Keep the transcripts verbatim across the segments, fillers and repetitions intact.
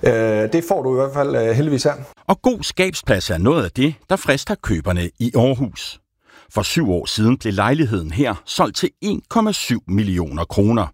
Det får du i hvert fald heldigvis her. Og god skabsplads er noget af det, der frister køberne i Aarhus. For syv år siden blev lejligheden her solgt til en komma syv millioner kroner.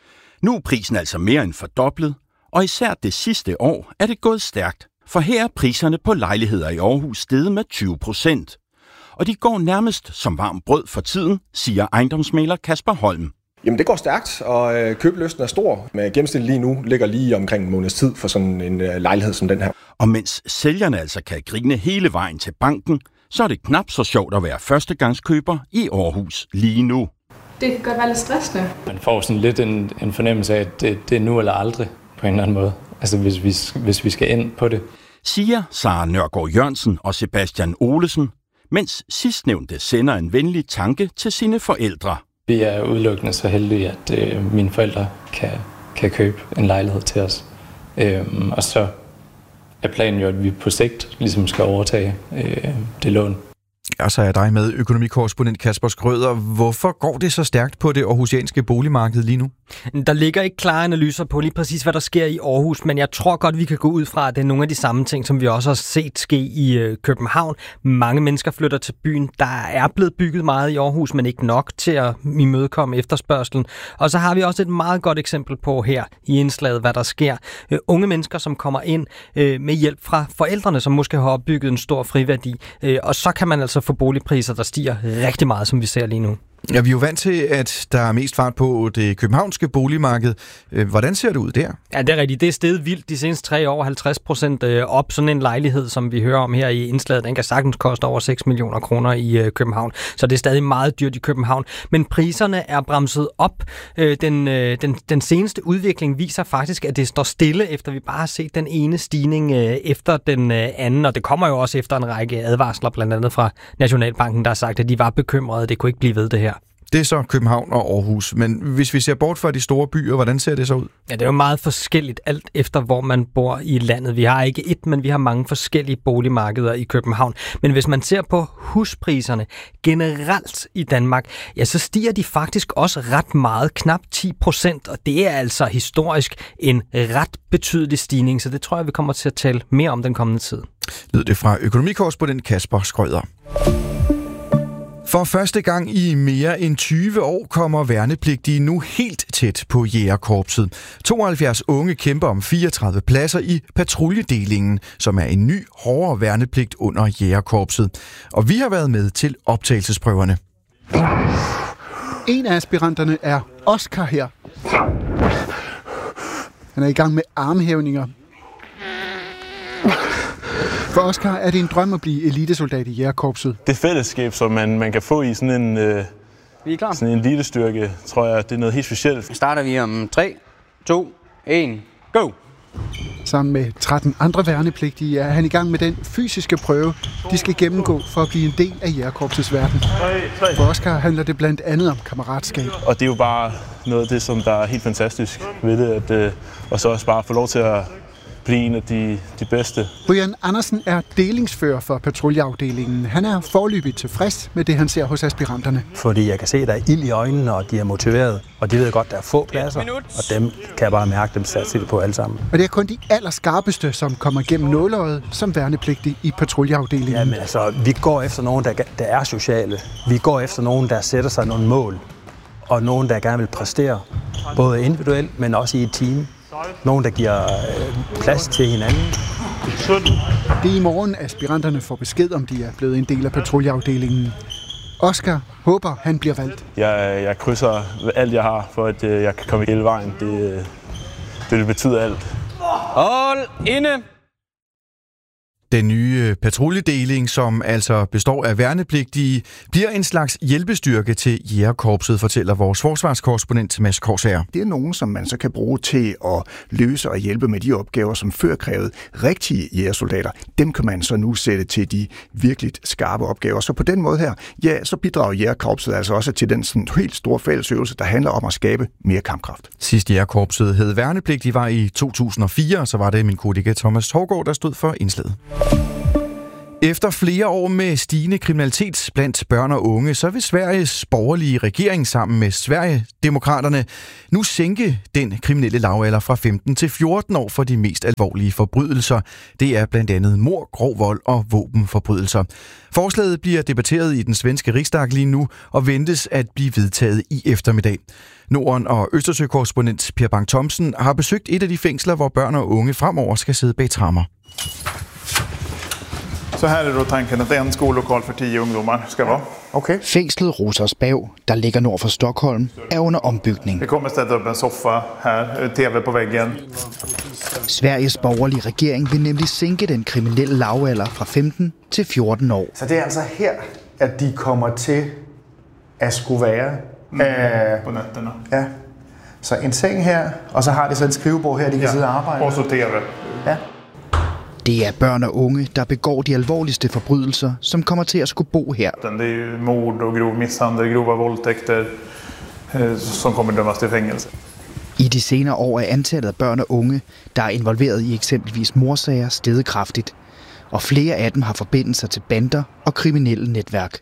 Nu er prisen altså mere end fordoblet, og især det sidste år er det gået stærkt. For her er priserne på lejligheder i Aarhus steget med tyve procent. Og de går nærmest som varm brød for tiden, siger ejendomsmægler Kasper Holm. Jamen det går stærkt, og øh, købelysten er stor. Med gennemsnit lige nu ligger lige omkring en måneds tid for sådan en øh, lejlighed som den her. Og mens sælgerne altså kan grine hele vejen til banken, så er det knap så sjovt at være førstegangskøber i Aarhus lige nu. Det kan godt være lidt stressende. Man får sådan lidt en, en fornemmelse af, at det, det er nu eller aldrig på en eller anden måde. Altså hvis vi, hvis vi skal ind på det. Siger Sara Nørgaard Jørgensen og Sebastian Olesen, mens sidstnævnte sender en venlig tanke til sine forældre. Vi er udelukkende så heldige, at øh, mine forældre kan, kan købe en lejlighed til os. Øhm, og så er planen jo, at vi på sigt ligesom skal overtage øh, det lån. Og så er dig med økonomikorrespondent Kasper Skrøder. Hvorfor går det så stærkt på det aarhusianske boligmarked lige nu? Der ligger ikke klare analyser på lige præcis, hvad der sker i Aarhus, men jeg tror godt, vi kan gå ud fra, at det er nogle af de samme ting, som vi også har set ske i øh, København. Mange mennesker flytter til byen. Der er blevet bygget meget i Aarhus, men ikke nok til at imødekomme efterspørgselen. Og så har vi også et meget godt eksempel på her i indslaget, hvad der sker. Øh, unge mennesker, som kommer ind øh, med hjælp fra forældrene, som måske har opbygget en stor friværdi. Øh, og så kan man altså få boligpriser, der stiger rigtig meget, som vi ser lige nu. Ja, vi er jo vant til, at der er mest fart på det københavnske boligmarked. Hvordan ser det ud der? Ja, det er rigtigt. Det er steget vildt de seneste tre år, halvtreds procent op. Sådan en lejlighed, som vi hører om her i indslaget, den kan sagtens koste over seks millioner kroner i København. Så det er stadig meget dyrt i København. Men priserne er bremset op. Den, den, den seneste udvikling viser faktisk, at det står stille, efter vi bare har set den ene stigning efter den anden. Og det kommer jo også efter en række advarsler, blandt andet fra Nationalbanken, der har sagt, at de var bekymrede. Det kunne ikke blive ved det her. Det er så København og Aarhus, men hvis vi ser bort fra de store byer, hvordan ser det så ud? Ja, det er jo meget forskelligt alt efter, hvor man bor i landet. Vi har ikke et, men vi har mange forskellige boligmarkeder i København. Men hvis man ser på huspriserne generelt i Danmark, ja, så stiger de faktisk også ret meget, knap ti procent, og det er altså historisk en ret betydelig stigning, så det tror jeg, vi kommer til at tale mere om den kommende tid. Lød det fra økonomikorrespondent Kasper Skrøder. For første gang i mere end tyve år kommer værnepligtige nu helt tæt på jægerkorpset. tooghalvfjerds unge kæmper om fireogtredive pladser i patruljedelingen, som er en ny, hårdere værnepligt under jægerkorpset. Og vi har været med til optagelsesprøverne. En af aspiranterne er Oscar her. Han er i gang med armhævninger. For Oscar er det en drøm at blive elitesoldat i jægerkorpset. Det fællesskab, som man, man kan få i sådan en, øh, Vi er klar. sådan en elitestyrke, tror jeg, det er noget helt specielt. Starter vi om tre, to, et, go! Sammen med tretten andre værnepligtige er han i gang med den fysiske prøve, de skal gennemgå for at blive en del af jægerkorpsets verden. For Oscar handler det blandt andet om kammeratskab. Og det er jo bare noget af det, som der er helt fantastisk ved det, at, øh, og så også bare få lov til at blive en af de, de bedste. Brian Andersen er delingsfører for patruljeafdelingen. Han er foreløbigt tilfreds med det, han ser hos aspiranterne. Fordi jeg kan se, at der er ild i øjnene, og de er motiveret. Og de ved godt, at der er få pladser, og dem kan jeg bare mærke, dem satser på alle sammen. Og det er kun de allerskarpeste, som kommer gennem nåleøjet som værnepligtige i patruljeafdelingen. Jamen altså, vi går efter nogen, der, der er sociale. Vi går efter nogen, der sætter sig nogle mål. Og nogen, der gerne vil præstere. Både individuelt, men også i et team. Nogen, der giver øh, plads til hinanden. Det er i morgen, aspiranterne får besked, om de er blevet en del af patruljeafdelingen. Oscar håber, han bliver valgt. Jeg, jeg krydser alt, jeg har, for at øh, jeg kan komme hele vejen. Det, det, det betyder alt. Hold inde! Den nye patruljedeling, som altså består af værnepligtige, bliver en slags hjælpestyrke til jægerkorpset, fortæller vores forsvarskorrespondent Mads Korsager. Det er nogen, som man så kan bruge til at løse og hjælpe med de opgaver, som før krævede rigtige jægersoldater. Dem kan man så nu sætte til de virkelig skarpe opgaver. Så på den måde her, ja, så bidrager jægerkorpset altså også til den sådan helt store fællesøvelse, der handler om at skabe mere kampkraft. Sidst jægerkorpset hed værnepligtige var i to tusind og fire, og så var det min kollega Thomas Hovgaard, der stod for indslaget. Efter flere år med stigende kriminalitet blandt børn og unge, så vil Sveriges borgerlige regering sammen med Sverigedemokraterne nu sænke den kriminelle lavalder fra femten til fjorten år for de mest alvorlige forbrydelser. Det er blandt andet mord, grov vold og våbenforbrydelser. Forslaget bliver debatteret i den svenske riksdag lige nu og ventes at blive vedtaget i eftermiddag. Norden- og Østersø-korrespondent Per Bang Thomsen har besøgt et af de fængsler, hvor børn og unge fremover skal sidde bag tremmer. Så her er då tanken, at en skolelokal for ti ungdomar skal være. Okay. Fængslet Rosersberg, der ligger nord for Stockholm, er under ombygning. Vi kommer stille op en sofa her, tv på væggen. Sveriges borgerlige regering vil nemlig sænke den kriminelle lavalder fra femten til fjorten år. Så det er altså her, at de kommer til at skulle være mm, øh, på natterne. Ja. Så en seng her, og så har de så et skrivebord her, de kan ja. sidde og arbejde. Og så tv. Ja. Det er børn og unge, der begår de alvorligste forbrydelser, som kommer til at skulle bo her. Det er jo mord og grov mishandel, grove voldtægter, som kommer dømmes til fængelse. I de senere år er antallet af børn og unge, der er involveret i eksempelvis mordsager, steget kraftigt. Og flere af dem har forbindelser til bander og kriminelle netværk.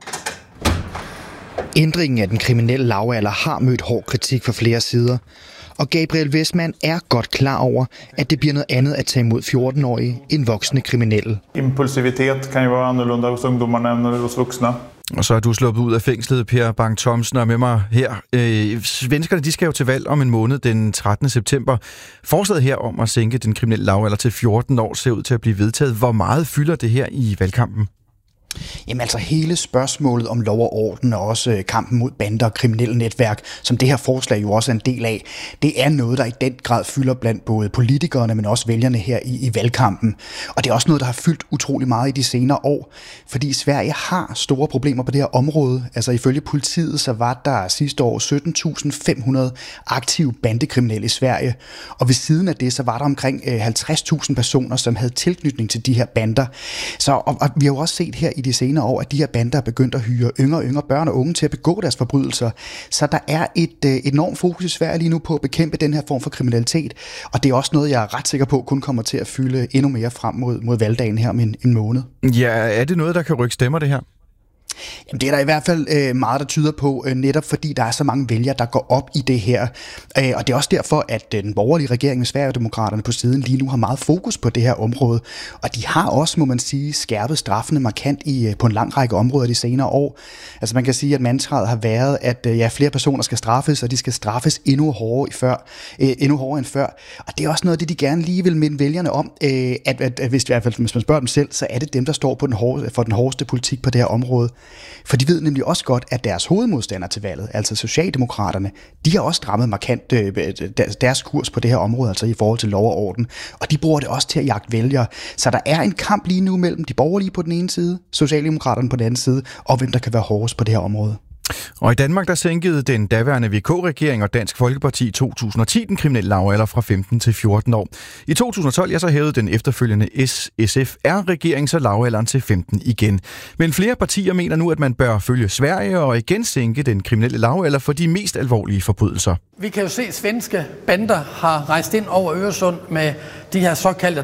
Ændringen af den kriminelle lavalder har mødt hård kritik fra flere sider. Og Gabriel Westman er godt klar over, at det bliver noget andet at tage imod fjorten-årige end voksne kriminelle. Impulsivitet kan jo være anderledes hos ungdommerne end hos voksne. Og så er du sluppet ud af fængslet, Per Bang Thomsen, og med mig her. Øh, svenskerne de skal jo til valg om en måned den trettende september. Forslaget her om at sænke den kriminelle lavalder til fjorten år ser ud til at blive vedtaget. Hvor meget fylder det her i valgkampen? Jamen altså hele spørgsmålet om lov og orden og også kampen mod bander og kriminelle netværk, som det her forslag jo også er en del af, det er noget, der i den grad fylder blandt både politikerne, men også vælgerne her i, i valgkampen. Og det er også noget, der har fyldt utrolig meget i de senere år, fordi Sverige har store problemer på det her område. Altså ifølge politiet, så var der sidste år sytten tusind fem hundrede aktive bandekriminelle i Sverige, og ved siden af det, så var der omkring halvtreds tusind personer, som havde tilknytning til de her bander. Så og, og vi har jo også set her i de senere år, at de her bander er begyndt at hyre yngre og yngre børn og unge til at begå deres forbrydelser. Så der er et, et enormt fokus i Sverige lige nu på at bekæmpe den her form for kriminalitet, og det er også noget, jeg er ret sikker på, kun kommer til at fylde endnu mere frem mod, mod valgdagen her om en, en måned. Ja, er det noget, der kan rykke stemmer, det her? Jamen, det er der i hvert fald øh, meget, der tyder på, øh, netop fordi der er så mange vælgere, der går op i det her. Øh, og det er også derfor, at øh, den borgerlige regering med Sverigedemokraterne på siden lige nu har meget fokus på det her område. Og de har også, må man sige, skærpet straffene markant i, øh, på en lang række områder de senere år. Altså man kan sige, at mantraet har været, at øh, ja, flere personer skal straffes, og de skal straffes endnu hårdere, i før, øh, endnu hårdere end før. Og det er også noget af det, de gerne lige vil minde vælgerne om, øh, at, at, at hvis, i hvert fald, hvis man spørger dem selv, så er det dem, der står på den hårde, for den hårdeste politik på det her område. For de ved nemlig også godt, at deres hovedmodstandere til valget, altså Socialdemokraterne, de har også strammet markant øh, deres kurs på det her område, altså i forhold til lov og orden. Og de bruger det også til at jagte vælgere. Så der er en kamp lige nu mellem de borgerlige på den ene side, Socialdemokraterne på den anden side, og hvem der kan være hårdest på det her område. Og i Danmark, der sænkede den daværende V K-regering og Dansk Folkeparti i to tusind og ti den kriminelle lavalder fra femten til fjorten år. I to tusind og tolv, ja, så hævede den efterfølgende S S F R-regering så lavalderen til femten igen. Men flere partier mener nu, at man bør følge Sverige og igen sænke den kriminelle lavalder for de mest alvorlige forbrydelser. Vi kan jo se, at svenske bander har rejst ind over Øresund med de her såkaldte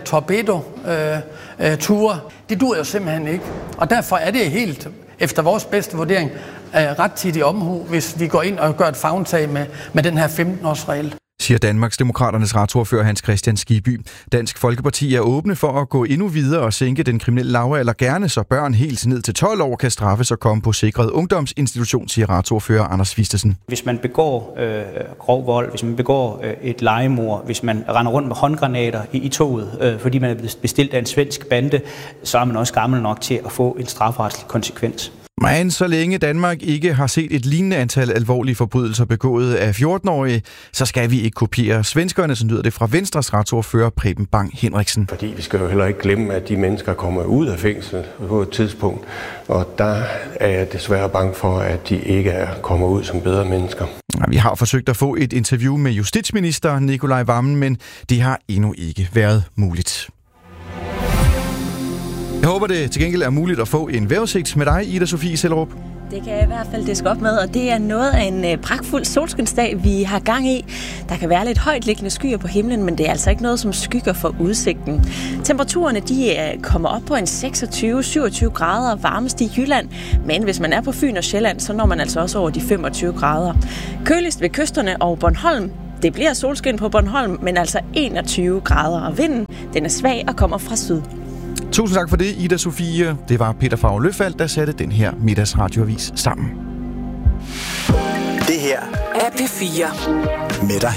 torpedo-ture. Det dur jo simpelthen ikke. Og derfor er det helt, efter vores bedste vurdering, rettidig omhu, hvis vi går ind og gør et favntag med, med den her femten-års-regel. Siger Danmarks Demokraternes retsordfører Hans Kristian Skibby. Dansk Folkeparti er åbne for at gå endnu videre og sænke den kriminelle lavalder gerne, så børn helt ned til tolv år kan straffes og komme på sikret ungdomsinstitution, siger retsordfører Anders Vistesen. Hvis man begår øh, grov vold, hvis man begår øh, et legemord, hvis man render rundt med håndgranater i, i toget, øh, fordi man er bestilt af en svensk bande, så er man også gammel nok til at få en strafferetslig konsekvens. Men så længe Danmark ikke har set et lignende antal alvorlige forbrydelser begået af fjorten-årige, så skal vi ikke kopiere svenskerne, så lyder det fra Venstres retsordfører Preben Bang Henriksen. Fordi vi skal jo heller ikke glemme, at de mennesker kommer ud af fængsel på et tidspunkt, og der er jeg desværre bange for, at de ikke er kommer ud som bedre mennesker. Vi har forsøgt at få et interview med justitsminister Nicolai Wammen, men det har endnu ikke været muligt. Jeg håber, det til gengæld er muligt at få en vejrudsigt med dig, Ida Sofie Sellerup. Det kan jeg i hvert fald diske op med, og det er noget af en øh, pragtfuld solskinsdag, vi har gang i. Der kan være lidt højt liggende skyer på himlen, men det er altså ikke noget, som skygger for udsigten. Temperaturerne de øh, kommer op på en seksogtyve til syvogtyve grader varmest i Jylland, men hvis man er på Fyn og Sjælland, så når man altså også over de femogtyve grader. Køligst ved kysterne og Bornholm. Det bliver solskin på Bornholm, men altså enogtyve grader, og vinden den er svag og kommer fra syd. Tusind tak for det, Ida Sofie. Det var Peter Favre Løfald, der satte den her middagsradioavis sammen. Det her er P fire med dig